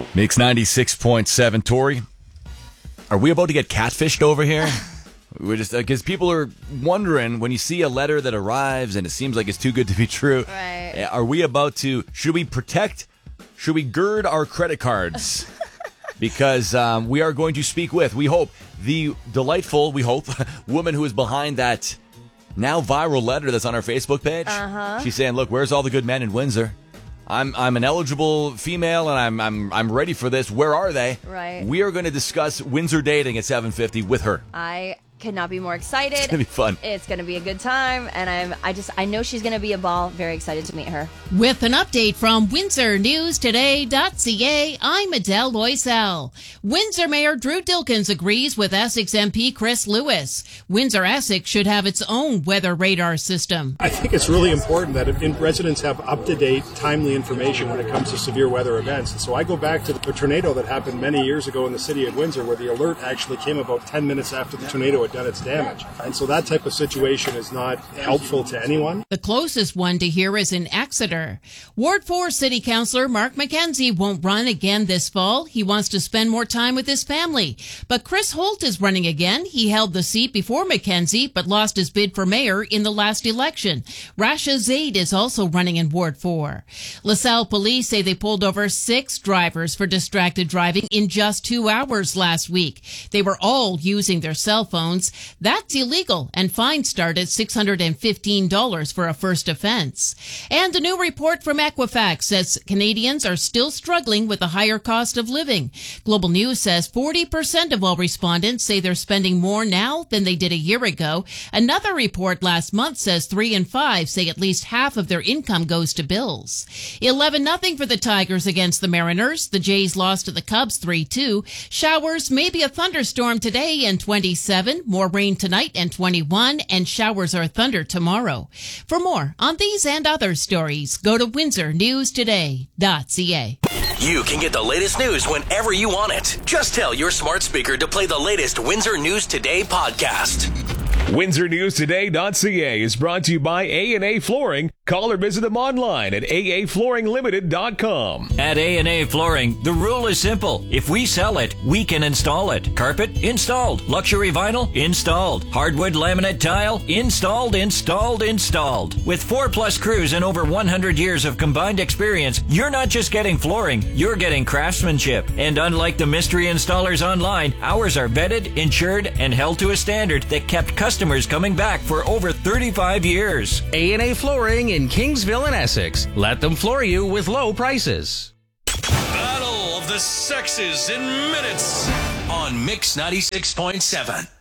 Mix 96.7. Tori, are we about to get catfished over here? We're just because people are wondering when you see a letter that arrives and it seems like it's too good to be true. Right. Are we about to? Should we gird our credit cards? Because we are going to speak with, we hope, the delightful, woman who is behind that now viral letter that's on our Facebook page. She's saying, "Look, where's all the good men in Windsor? I'm an eligible female and I'm ready for this. Where are they?" Right. We are going to discuss Windsor dating at 7:50 with her. I cannot be more excited. It's going to be fun. It's going to be a good time, and I know she's going to be a ball. Very excited to meet her. With an update from WindsorNewsToday.ca, I'm Adele Loisel. Windsor Mayor Drew Dilkens agrees with Essex MP Chris Lewis. Windsor-Essex should have its own weather radar system. I think it's really important that residents have up-to-date, timely information when it comes to severe weather events. And so I go back to the tornado that happened many years ago in the city of Windsor, where the alert actually came about 10 minutes after the tornado had done its damage. And so that type of situation is not helpful to anyone. The closest one to here is in Exeter. Ward 4 City Councillor Mark McKenzie won't run again this fall. He wants to spend more time with his family. But Chris Holt is running again. He held the seat before McKenzie, but lost his bid for mayor in the last election. Rasha Zaid is also running in Ward 4. LaSalle police say they pulled over 6 drivers for distracted driving in just 2 hours last week. They were all using their cell phones. That's illegal, and fines start at $615 for a first offense. And a new report from Equifax says Canadians are still struggling with a higher cost of living. Global News says 40% of all respondents say they're spending more now than they did a year ago. Another report last month says 3 in 5 say at least half of their income goes to bills. 11-0 for the Tigers against the Mariners. The Jays lost to the Cubs 3-2. Showers, maybe a thunderstorm today and 27. More rain tonight and 21, and showers or thunder tomorrow. For more on these and other stories, go to WindsorNewsToday.ca. You can get the latest news whenever you want it. Just tell your smart speaker to play the latest Windsor News Today podcast. WindsorNewsToday.ca is brought to you by A&A Flooring. Call or visit them online at aaflooringlimited.com. At A&A Flooring, the rule is simple. If we sell it, we can install it. Carpet? Installed. Luxury vinyl? Installed. Hardwood laminate tile? Installed. With 4+ crews and over 100 years of combined experience, you're not just getting flooring, you're getting craftsmanship. And unlike the mystery installers online, ours are vetted, insured, and held to a standard that kept customers coming back for over 35 years. A&A Flooring in Kingsville and Essex. Let them floor you with low prices. Battle of the Sexes in minutes on Mix 96.7.